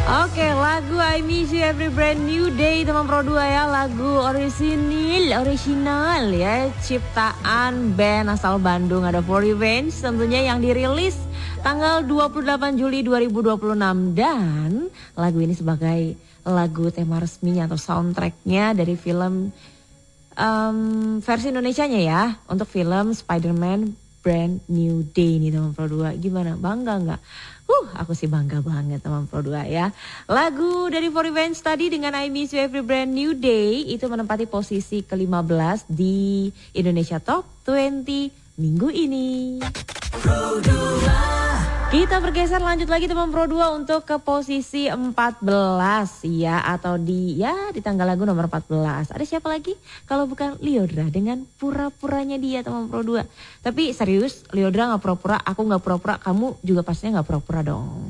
Oke, lagu I Miss You Every Brand New Day teman Pro 2 ya. Lagu original ya. Ciptaan band asal Bandung ada For Revenge tentunya yang dirilis tanggal 28 Juli 2026. Dan lagu ini sebagai lagu tema resminya atau soundtracknya dari film versi Indonesianya ya. Untuk film Spider-Man Brand New Day nih teman Pro 2. Gimana, bangga nggak? Aku sih bangga banget teman Pro 2 ya. Lagu dari For Revenge tadi dengan I Miss You Every Brand New Day itu menempati posisi ke-15 di Indonesia Top 20 minggu ini. Pro 2. Kita bergeser lanjut lagi teman Pro 2 untuk ke posisi 14 ya, atau di tanggal lagu nomor 14. Ada siapa lagi? Kalau bukan Lyodra dengan pura-puranya dia teman Pro 2. Tapi serius, Lyodra gak pura-pura, aku gak pura-pura, kamu juga pastinya gak pura-pura dong.